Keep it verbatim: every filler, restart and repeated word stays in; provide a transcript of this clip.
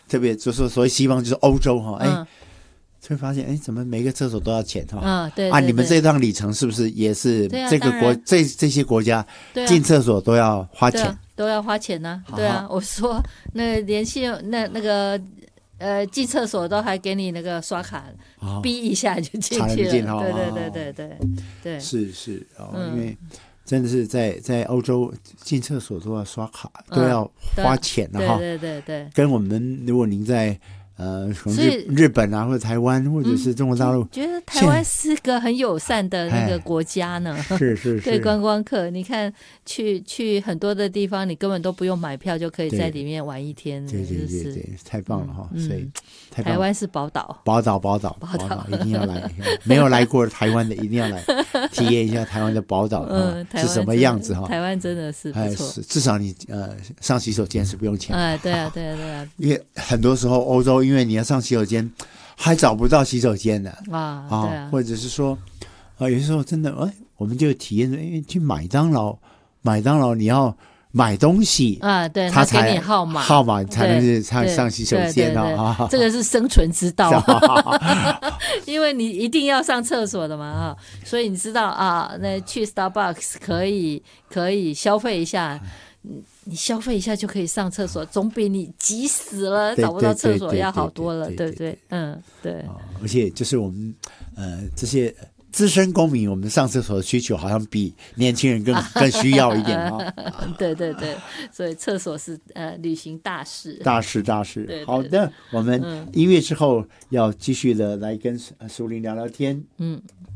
特别就是所谓西方就是欧洲哈，哎、嗯，会发现哎，怎么每个厕所都要钱哈？ 嗯，对对对啊，你们这趟旅程是不是也是这个国、啊、这这些国家进厕所都要花钱？ 啊、都要花钱呢、啊？对啊，我说那联系那那个呃进厕所都还给你那个刷卡，哦、逼一下就进去了。 进对对对对对对， 是是哦，嗯、因为。真的是在在欧洲进厕所都要刷卡，都要花钱的哈、 嗯。对对对对， 跟我们如果您在呃日日本啊或者台湾或者是中国大陆， 嗯、觉得台湾是个很友善的那个国家呢。 是是是， 对观光客，你看去去很多的地方，你根本都不用买票就可以在里面玩一天。 对对对对，对太棒了哈！嗯、所以台湾是宝岛， 宝岛宝岛宝岛，一定要来，没有来过台湾的一定要来体验一下台湾的宝岛。嗯。是什么样子哈？ 台湾真的是不错， 至少你呃上洗手间是不用钱的。 哎，对啊，对啊，对啊。 因为很多时候欧洲，因为你要上洗手间，还找不到洗手间的啊， 啊， 对啊， 或者是说啊，有些时候真的哎，我们就体验，因为去麦当劳，麦当劳你要买东西啊，对， 他才给你号码， 号码才能是上上洗手间啊， 这个是生存之道，因为你一定要上厕所的嘛哈，所以你知道啊，那去 Starbucks 可以可以消费一下，你消费一下就可以上厕所，总比你急死了找不到厕所要好多了，对不对？嗯，对。 而且就是我们呃这些。资深公民，我们上厕所的需求好像比年轻人更更需要一点啊！ 对对对，所以厕所是呃旅行大事， 大事大事。 对对对， 好的，我们音乐之后要继续的来跟淑玲聊聊天。 嗯。